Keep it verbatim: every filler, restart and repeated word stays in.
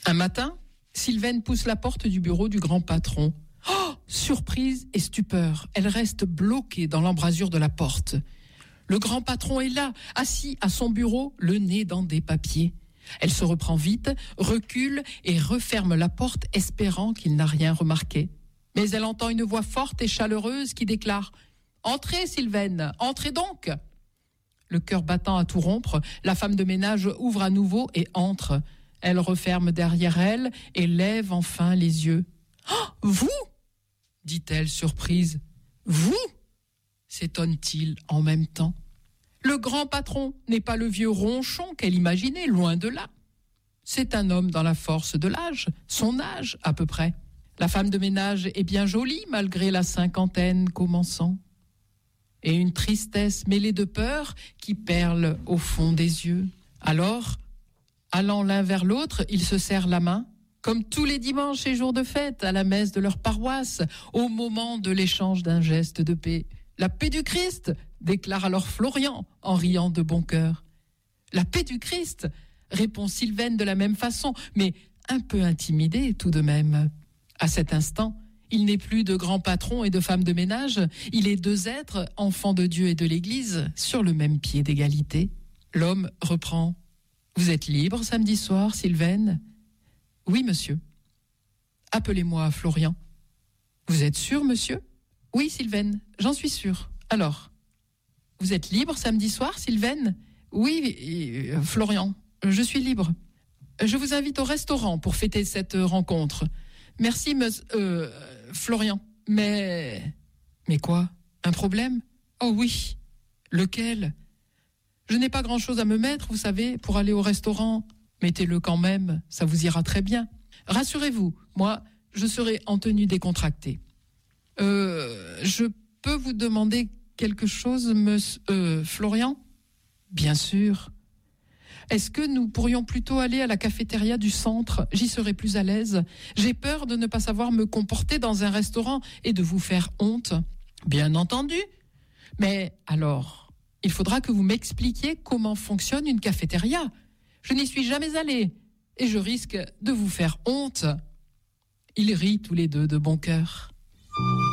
Un matin, Sylvaine pousse la porte du bureau du grand patron. Oh, surprise et stupeur, elle reste bloquée dans l'embrasure de la porte. Le grand patron est là, assis à son bureau, le nez dans des papiers. Elle se reprend vite, recule et referme la porte, espérant qu'il n'a rien remarqué. Mais elle entend une voix forte et chaleureuse qui déclare « Entrez, Sylvaine, entrez donc !» Le cœur battant à tout rompre, la femme de ménage ouvre à nouveau et entre. Elle referme derrière elle et lève enfin les yeux. « Oh, vous ?» dit-elle surprise. « Vous ?» s'étonne-t-il en même temps. Le grand patron n'est pas le vieux ronchon qu'elle imaginait, loin de là. C'est un homme dans la force de l'âge, son âge à peu près. La femme de ménage est bien jolie malgré la cinquantaine commençant. Et une tristesse mêlée de peur qui perle au fond des yeux. Alors, allant l'un vers l'autre, ils se serrent la main, comme tous les dimanches et jours de fête à la messe de leur paroisse, au moment de l'échange d'un geste de paix. La paix du Christ, déclare alors Florian en riant de bon cœur. La paix du Christ, répond Sylvaine de la même façon, mais un peu intimidée tout de même. À cet instant, il n'est plus de grand patron et de femme de ménage, il est deux êtres, enfants de Dieu et de l'Église, sur le même pied d'égalité. L'homme reprend. Vous êtes libre samedi soir, Sylvaine ? Oui, monsieur. Appelez-moi Florian. Vous êtes sûr, monsieur ? Oui, Sylvaine, j'en suis sûre. Alors, vous êtes libre samedi soir, Sylvaine ? Oui, euh, Florian, je suis libre. Je vous invite au restaurant pour fêter cette rencontre. Merci, monsieur... Euh, Florian. Mais... Mais quoi ? Un problème ? Oh oui. Lequel ? Je n'ai pas grand-chose à me mettre, vous savez, pour aller au restaurant. Mettez-le quand même, ça vous ira très bien. Rassurez-vous, moi, je serai en tenue décontractée. Euh, je peux vous demander quelque chose, monsieur euh, Florian ? Bien sûr. Est-ce que nous pourrions plutôt aller à la cafétéria du centre ? J'y serai plus à l'aise. J'ai peur de ne pas savoir me comporter dans un restaurant et de vous faire honte. Bien entendu. Mais alors, il faudra que vous m'expliquiez comment fonctionne une cafétéria. Je n'y suis jamais allée et je risque de vous faire honte. Ils rient tous les deux de bon cœur.